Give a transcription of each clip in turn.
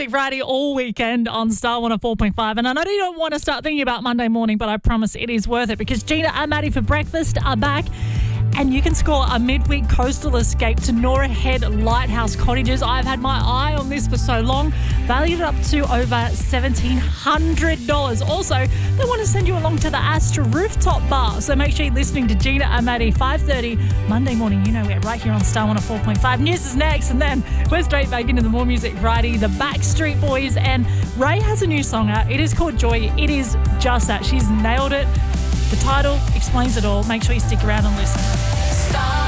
Music Friday all weekend on Star 104.5. And I know you don't want to start thinking about Monday morning, but I promise it is worth it because Gina and Maddie for breakfast are back. And you can score a midweek coastal escape to Nora Head Lighthouse Cottages. I've had my eye on this for so long. Valued up to over $1,700. Also, they want to send you along to the Astra Rooftop Bar. So make sure you're listening to Gina and Maddie, 5:30 Monday morning. You know we're right here on Star 104.5. News is next, and then we're straight back into the More Music Friday. The Backstreet Boys, and Ray has a new song out. It is called Joy. It is just that. She's nailed it. The title explains it all. Make sure you stick around and listen. Star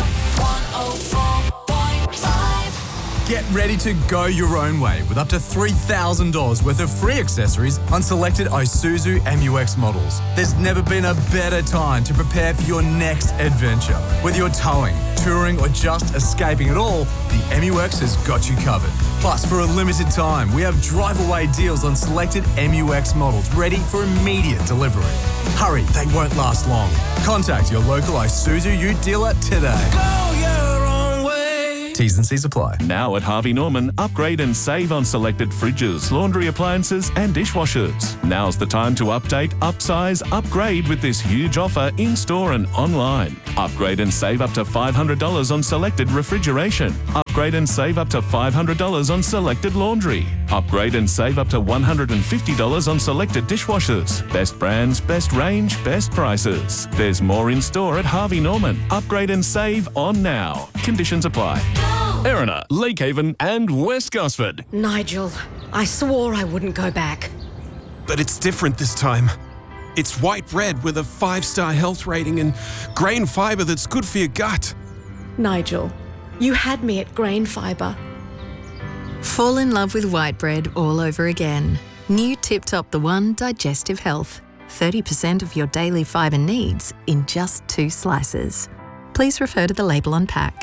104.5. Get ready to go your own way with up to $3,000 worth of free accessories on selected Isuzu MU-X models. There's never been a better time to prepare for your next adventure. Whether you're towing, touring, or just escaping it all, the MU-X has got you covered. Plus, for a limited time, we have drive-away deals on selected MU-X models ready for immediate delivery. Hurry, they won't last long. Contact your local Isuzu Ute dealer today. Go your own way. T's and C's apply. Now at Harvey Norman, upgrade and save on selected fridges, laundry appliances and dishwashers. Now's the time to update, upsize, upgrade with this huge offer in-store and online. Upgrade and save up to $500 on selected refrigeration. Upgrade and save up to $500 on selected laundry. Upgrade and save up to $150 on selected dishwashers. Best brands, best range, best prices. There's more in store at Harvey Norman. Upgrade and save on now. Conditions apply. Erina, Lakehaven and West Gosford. Nigel, I swore I wouldn't go back. But it's different this time. It's white bread with a 5-star health rating and grain fibre that's good for your gut. Nigel, you had me at grain fibre. Fall in love with white bread all over again. New Tip Top The One Digestive Health. 30% of your daily fibre needs in just 2 slices. Please refer to the label on pack.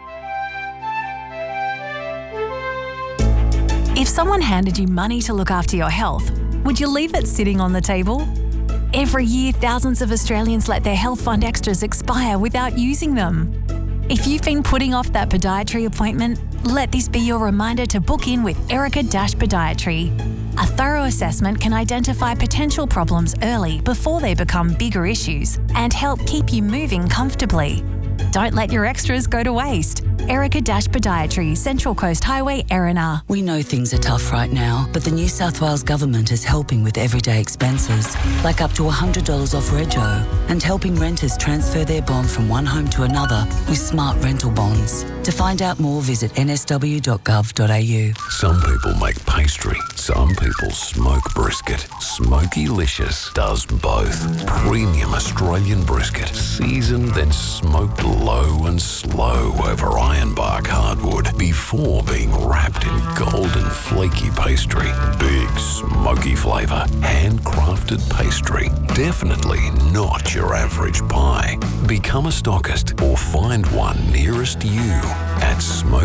If someone handed you money to look after your health, would you leave it sitting on the table? Every year, thousands of Australians let their health fund extras expire without using them. If you've been putting off that podiatry appointment, let this be your reminder to book in with Erica Podiatry. A thorough assessment can identify potential problems early before they become bigger issues and help keep you moving comfortably. Don't let your extras go to waste. Erica Podiatry, Central Coast Highway, Erina. We know things are tough right now, but the New South Wales Government is helping with everyday expenses, like up to $100 off rego, and helping renters transfer their bond from one home to another with smart rental bonds. To find out more, visit nsw.gov.au. Some people make pastry, some people smoke brisket. Smokey-licious does both. Premium Australian brisket, seasoned then smoked low and slow over ironbark hardwood before being wrapped in golden flaky pastry. Big smoky flavour, handcrafted pastry. Definitely not your average pie. Become a stockist or find one nearest you at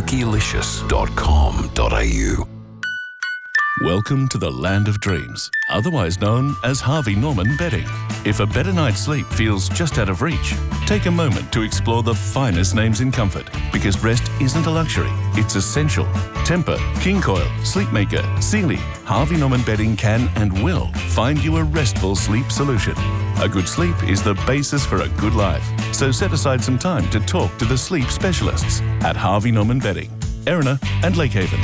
smokeylicious.com.au. Welcome to the land of dreams, otherwise known as Harvey Norman bedding. If a better night's sleep feels just out of reach, take a moment to explore the finest names in comfort, because rest isn't a luxury, it's essential. Tempur, King Coil, Sleepmaker, Sealy, Harvey Norman bedding can and will find you a restful sleep solution. A good sleep is the basis for a good life, so set aside some time to talk to the sleep specialists at Harvey Norman Bedding, Erina and Lakehaven.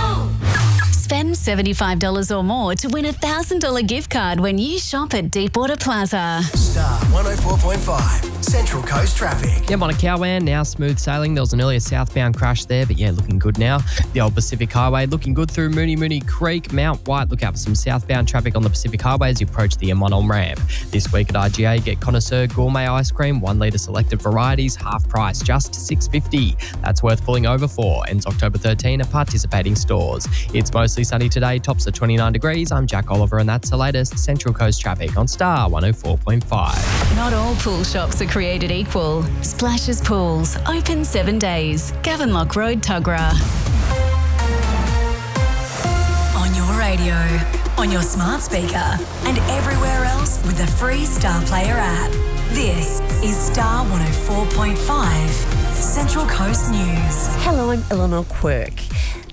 Spend $75 or more to win a $1,000 gift card when you shop at Deepwater Plaza. Star 104.5, Central Coast Traffic. Yeah, Monica Cowan, now smooth sailing. There was an earlier southbound crash there, but yeah, looking good now. The old Pacific Highway looking good through Mooney Creek. Mount White, look out for some southbound traffic on the Pacific Highway as you approach the M1 on ramp. This week at IGA, get Connoisseur Gourmet Ice Cream, 1 litre selected varieties, half price, just $6.50. That's worth pulling over for. Ends October 13 at participating stores. It's mostly sunny today, tops at 29 degrees. I'm Jack Oliver and that's the latest Central Coast traffic on Star 104.5. Not all pool shops are created equal. Splashes Pools, open 7 days. Gavenlock Road, Tuggerah. On your radio, on your smart speaker, and everywhere else with the free Star Player app. This is Star 104.5, Central Coast News. Hello, I'm Eleanor Quirk.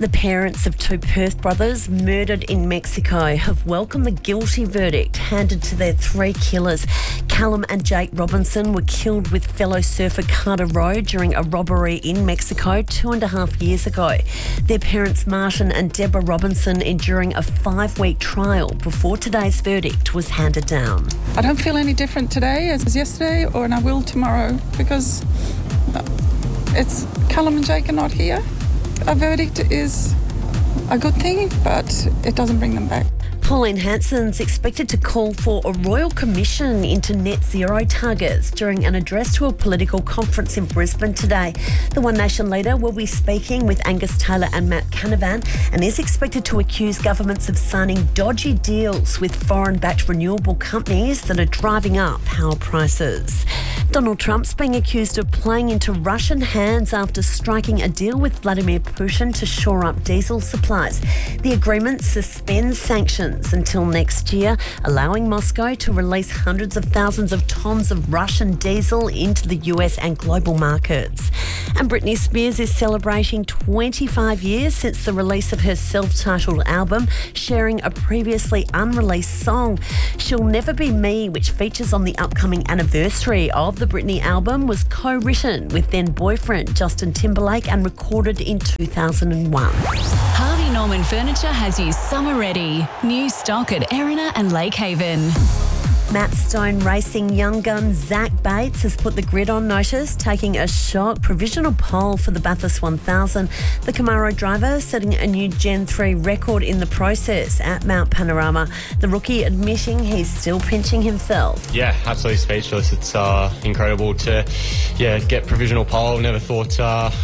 The parents of two Perth brothers murdered in Mexico have welcomed the guilty verdict handed to their three killers. Callum and Jake Robinson were killed with fellow surfer Carter Rowe during a robbery in Mexico 2.5 years ago. Their parents Martin and Deborah Robinson enduring a 5-week trial before today's verdict was handed down. I don't feel any different today as yesterday, and I will tomorrow, because it's Callum and Jake are not here. A verdict is a good thing, but it doesn't bring them back. Pauline Hanson's expected to call for a royal commission into net zero targets during an address to a political conference in Brisbane today. The One Nation leader will be speaking with Angus Taylor and Matt Canavan and is expected to accuse governments of signing dodgy deals with foreign-backed renewable companies that are driving up power prices. Donald Trump's being accused of playing into Russian hands after striking a deal with Vladimir Putin to shore up diesel supplies. The agreement suspends sanctions until next year, allowing Moscow to release hundreds of thousands of tons of Russian diesel into the US and global markets. And Britney Spears is celebrating 25 years since the release of her self-titled album, sharing a previously unreleased song. She'll Never Be Me, which features on the upcoming anniversary of the Britney album, was co-written with then-boyfriend Justin Timberlake and recorded in 2001. Harvey Norman Furniture has you summer ready. New stock at Erina and Lake Haven. Matt Stone Racing young gun Zach Bates has put the grid on notice, taking a shock provisional pole for the Bathurst 1000. The Camaro driver setting a new Gen 3 record in the process at Mount Panorama. The rookie admitting he's still pinching himself. Yeah, absolutely speechless. It's incredible to get provisional pole. Never thought,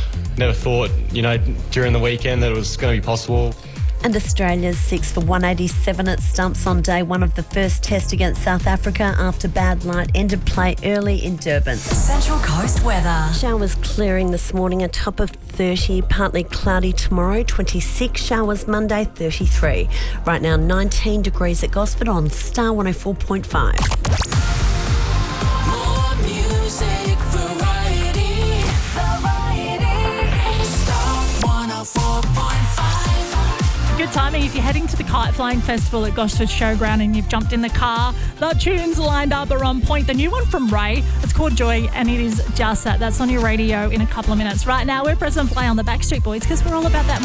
during the weekend that it was going to be possible. And Australia's 6 for 187 at stumps on day one of the first test against South Africa after bad light ended play early in Durban. Central Coast weather. Showers clearing this morning, a top of 30, partly cloudy tomorrow, 26, showers Monday, 33. Right now, 19 degrees at Gosford on Star 104.5. More music, variety. Star 104.5. Good timing if you're heading to the Kite Flying Festival at Gosford Showground and you've jumped in the car. The tunes lined up are on point. The new one from Ray, it's called Joy, and it is just that. That's on your radio in a couple of minutes. Right now, we're pressing play on the Backstreet Boys because we're all about that